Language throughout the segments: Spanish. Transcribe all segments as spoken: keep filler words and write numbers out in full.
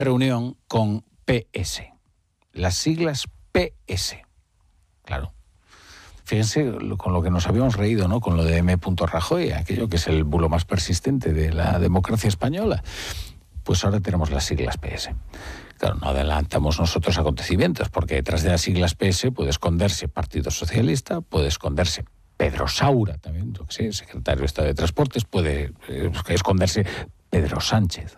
reunión con P S, las siglas P S. Claro. Fíjense con lo que nos habíamos reído, ¿no? Con lo de M. Rajoy, aquello que es el bulo más persistente de la democracia española. Pues ahora tenemos las siglas P S. Claro, no adelantamos nosotros acontecimientos, porque detrás de las siglas P S puede esconderse Partido Socialista, puede esconderse Pedro Saura, también, yo que sé, secretario de Estado de Transportes, puede eh, esconderse Pedro Sánchez.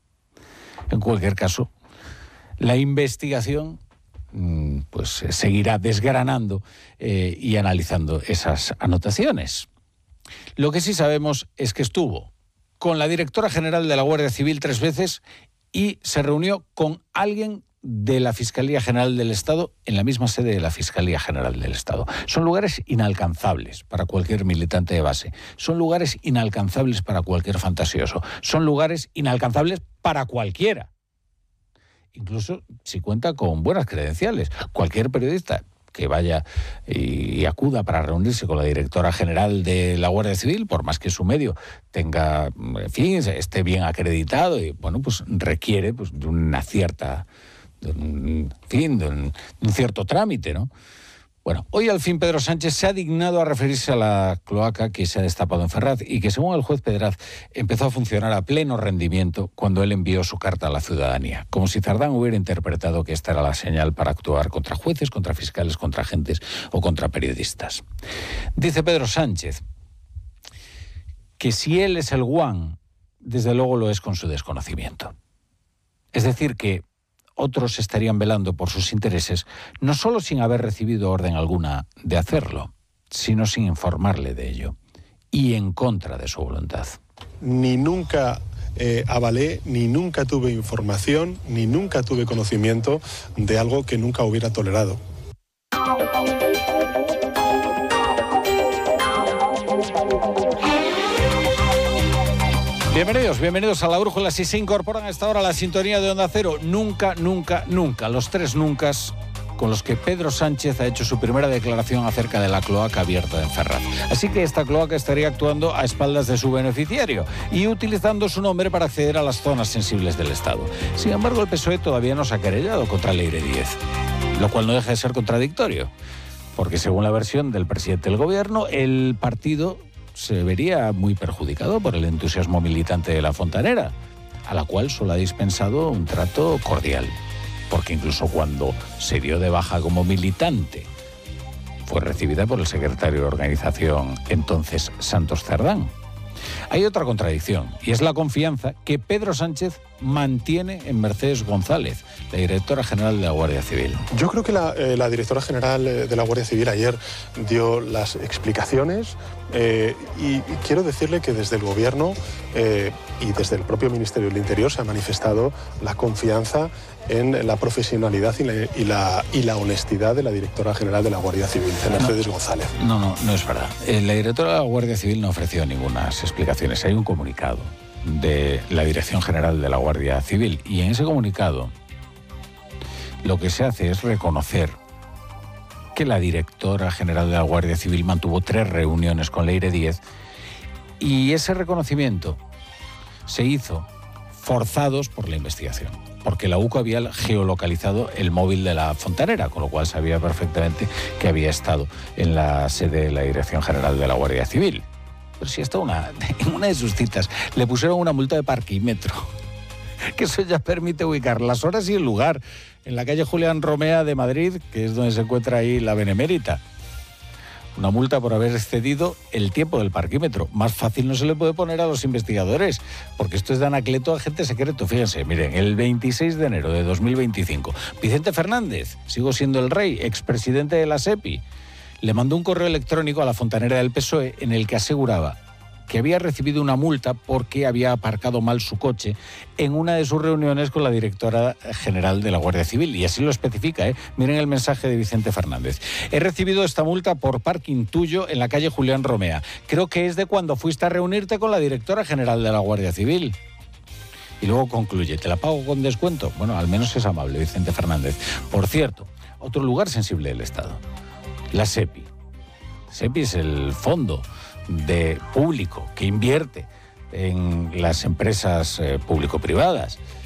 En cualquier caso, la investigación pues seguirá desgranando eh, y analizando esas anotaciones. Lo que sí sabemos es que estuvo con la directora general de la Guardia Civil tres veces y se reunió con alguien de la Fiscalía General del Estado en la misma sede de la Fiscalía General del Estado. Son lugares inalcanzables para cualquier militante de base. Son lugares inalcanzables para cualquier fantasioso. Son lugares inalcanzables para cualquiera. Incluso si cuenta con buenas credenciales. Cualquier periodista que vaya y acuda para reunirse con la directora general de la Guardia Civil, por más que su medio tenga, en fin, esté bien acreditado, y bueno, pues requiere pues, de una cierta, de un, en fin, de un, de un cierto trámite, ¿no? Bueno, hoy al fin Pedro Sánchez se ha dignado a referirse a la cloaca que se ha destapado en Ferraz y que, según el juez Pedraz, empezó a funcionar a pleno rendimiento cuando él envió su carta a la ciudadanía, como si Cerdán hubiera interpretado que esta era la señal para actuar contra jueces, contra fiscales, contra agentes o contra periodistas. Dice Pedro Sánchez que si él es el guan, desde luego lo es con su desconocimiento. Es decir, que otros estarían velando por sus intereses, no solo sin haber recibido orden alguna de hacerlo, sino sin informarle de ello, y en contra de su voluntad. Ni nunca eh, avalé, ni nunca tuve información, ni nunca tuve conocimiento de algo que nunca hubiera tolerado. Bienvenidos, bienvenidos a La Brújula. Si se incorporan a esta hora a la sintonía de Onda Cero, nunca, nunca, nunca. Los tres nuncas con los que Pedro Sánchez ha hecho su primera declaración acerca de la cloaca abierta en Ferraz. Así que esta cloaca estaría actuando a espaldas de su beneficiario y utilizando su nombre para acceder a las zonas sensibles del Estado. Sin embargo, el P S O E todavía no se ha querellado contra Leire Díez, lo cual no deja de ser contradictorio, porque según la versión del presidente del Gobierno, el partido se vería muy perjudicado por el entusiasmo militante de la fontanera, a la cual solo ha dispensado un trato cordial, porque incluso cuando se dio de baja como militante, fue recibida por el secretario de organización entonces, Santos Cerdán. Hay otra contradicción, y es la confianza que Pedro Sánchez mantiene en Mercedes González, la directora general de la Guardia Civil. Yo creo que la, eh, la directora general de la Guardia Civil ayer dio las explicaciones eh, y, y quiero decirle que desde el Gobierno eh, y desde el propio Ministerio del Interior se ha manifestado la confianza en la profesionalidad y la, y la, y la honestidad de la directora general de la Guardia Civil, de Mercedes no, González. No, no, no es verdad. La directora de la Guardia Civil no ofreció ninguna explicaciones. Hay un comunicado de la Dirección General de la Guardia Civil y en ese comunicado lo que se hace es reconocer que la directora general de la Guardia Civil mantuvo tres reuniones con Leire Díez y ese reconocimiento se hizo forzados por la investigación, porque la U C O había geolocalizado el móvil de la fontanera, con lo cual sabía perfectamente que había estado en la sede de la Dirección General de la Guardia Civil. Pero si hasta una, en una de sus citas le pusieron una multa de parquímetro, que eso ya permite ubicar las horas y el lugar, en la calle Julián Romea de Madrid, que es donde se encuentra ahí la Benemérita. Una multa por haber excedido el tiempo del parquímetro. Más fácil no se le puede poner a los investigadores, porque esto es de Anacleto, agente secreto. Fíjense, miren, el veintiséis de enero de dos mil veinticinco, Vicente Fernández, sigo siendo el rey, expresidente de la SEPI, le mandó un correo electrónico a la fontanera del P S O E en el que aseguraba que había recibido una multa porque había aparcado mal su coche en una de sus reuniones con la directora general de la Guardia Civil. Y así lo especifica, ¿eh? Miren el mensaje de Vicente Fernández. He recibido esta multa por parking tuyo en la calle Julián Romea. Creo que es de cuando fuiste a reunirte con la directora general de la Guardia Civil. Y luego concluye, ¿te la pago con descuento? Bueno, al menos es amable, Vicente Fernández. Por cierto, otro lugar sensible del Estado, la SEPI. SEPI es el fondo de público que invierte en las empresas eh, público-privadas.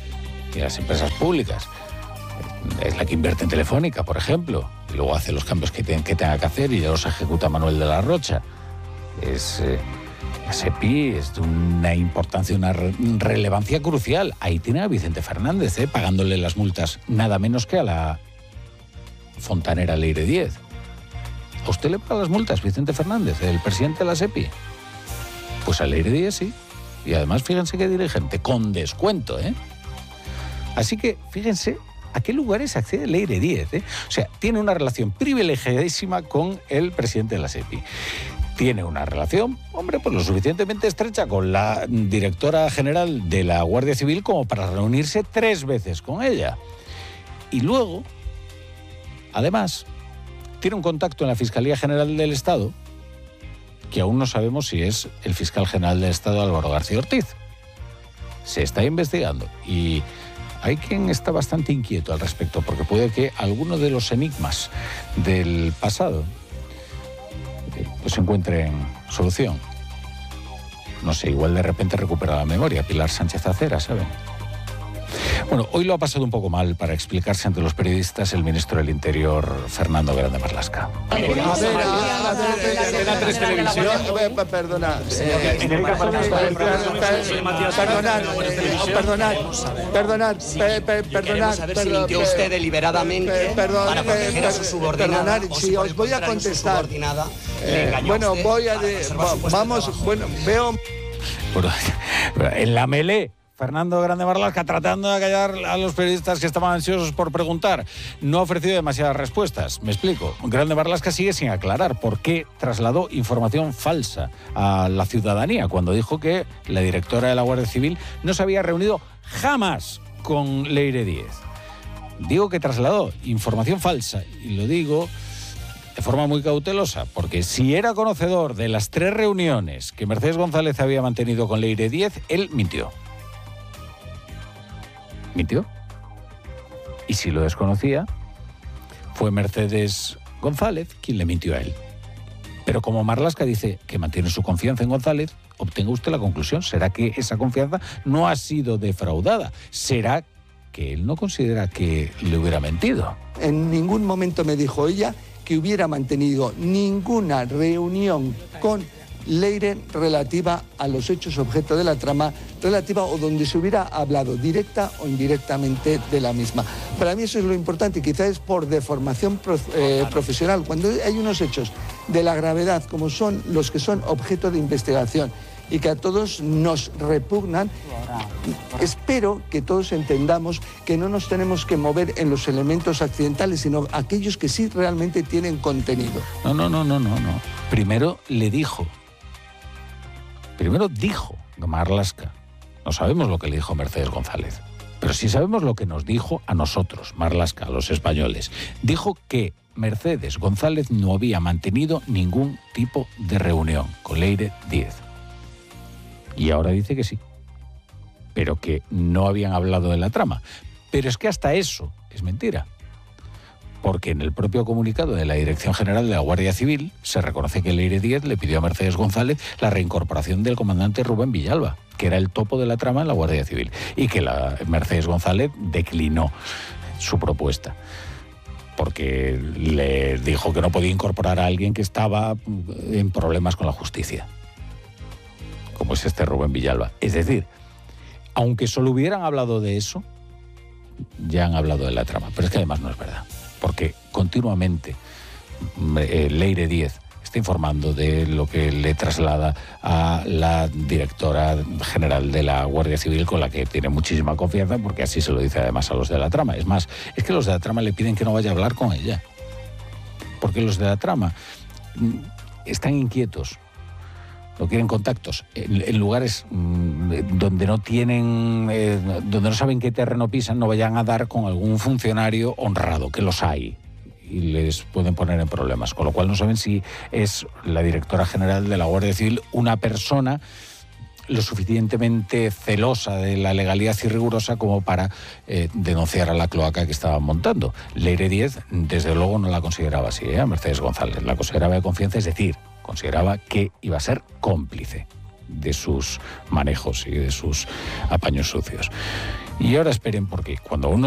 y las empresas públicas. Es la que invierte en Telefónica, por ejemplo, y luego hace los cambios que, ten, que tenga que hacer y ya los ejecuta Manuel de la Rocha. Es, eh, la SEPI es de una importancia, una re, relevancia crucial. Ahí tiene a Vicente Fernández, eh, pagándole las multas nada menos que a la fontanera Leire diez. ¿A usted le paga las multas, Vicente Fernández, el presidente de la SEPI? Pues a Leire diez sí. Y además, fíjense qué dirigente, con descuento, ¿eh? Así que, fíjense a qué lugares accede Leire diez, ¿eh? O sea, tiene una relación privilegiadísima con el presidente de la SEPI. Tiene una relación, hombre, pues lo suficientemente estrecha con la directora general de la Guardia Civil como para reunirse tres veces con ella. Y luego, además, tiene un contacto en la Fiscalía General del Estado, que aún no sabemos si es el fiscal general del Estado Álvaro García Ortiz. Se está investigando y hay quien está bastante inquieto al respecto, porque puede que alguno de los enigmas del pasado pues encuentren solución. No sé, igual de repente recupera la memoria Pilar Sánchez Acera, ¿saben? Bueno, hoy lo ha pasado un poco mal para explicarse ante los periodistas el ministro del Interior, Fernando Grande Marlaska. A ver, a ver, Antena tres Televisión. Perdona. Perdonad, perdonad, perdonad, perdonad. saber si mintió usted deliberadamente para proteger a su subordinada. Perdonad, si os voy a contestar. Bueno, voy a... Vamos, bueno, veo... En la melé, Fernando Grande Marlaska, tratando de callar a los periodistas que estaban ansiosos por preguntar, no ha ofrecido demasiadas respuestas. Me explico. Grande Marlaska sigue sin aclarar por qué trasladó información falsa a la ciudadanía cuando dijo que la directora de la Guardia Civil no se había reunido jamás con Leire diez. Digo que trasladó información falsa y lo digo de forma muy cautelosa, porque si era conocedor de las tres reuniones que Mercedes González había mantenido con Leire diez, él mintió. ¿Mintió? Y si lo desconocía, fue Mercedes González quien le mintió a él. Pero como Marlaska dice que mantiene su confianza en González, obtenga usted la conclusión. ¿Será que esa confianza no ha sido defraudada? ¿Será que él no considera que le hubiera mentido? En ningún momento me dijo ella que hubiera mantenido ninguna reunión con Leire relativa a los hechos objeto de la trama, relativa o donde se hubiera hablado directa o indirectamente de la misma. Para mí eso es lo importante y quizás es por deformación eh, profesional. Cuando hay unos hechos de la gravedad como son los que son objeto de investigación y que a todos nos repugnan, espero que todos entendamos que no nos tenemos que mover en los elementos accidentales, sino aquellos que sí realmente tienen contenido. No, no, no, no, no, no. Primero le dijo, primero dijo Marlaska, no sabemos lo que le dijo Mercedes González, pero sí sabemos lo que nos dijo a nosotros, Marlaska, a los españoles. Dijo que Mercedes González no había mantenido ningún tipo de reunión con Leire diez. Y ahora dice que sí, pero que no habían hablado de la trama. Pero es que hasta eso es mentira, porque en el propio comunicado de la Dirección General de la Guardia Civil se reconoce que Leire diez le pidió a Mercedes González la reincorporación del comandante Rubén Villalba, que era el topo de la trama en la Guardia Civil, y que la Mercedes González declinó su propuesta, porque le dijo que no podía incorporar a alguien que estaba en problemas con la justicia, como es este Rubén Villalba. Es decir, aunque solo hubieran hablado de eso, ya han hablado de la trama. Pero es que además no es verdad, porque continuamente eh, Leire diez está informando de lo que le traslada a la directora general de la Guardia Civil, con la que tiene muchísima confianza, porque así se lo dice además a los de la trama. Es más, es que los de la trama le piden que no vaya a hablar con ella, porque los de la trama están inquietos, no quieren contactos en, en lugares mmm, donde no tienen, eh, donde no saben qué terreno pisan. No vayan a dar con algún funcionario honrado, que los hay, y les pueden poner en problemas, con lo cual no saben si es la directora general de la Guardia Civil una persona lo suficientemente celosa de la legalidad y rigurosa como para eh, denunciar a la cloaca que estaban montando. Leire diez, desde luego, no la consideraba así, ¿eh? Mercedes González la consideraba de confianza, es decir, consideraba que iba a ser cómplice de sus manejos y de sus apaños sucios. Y ahora esperen, porque cuando uno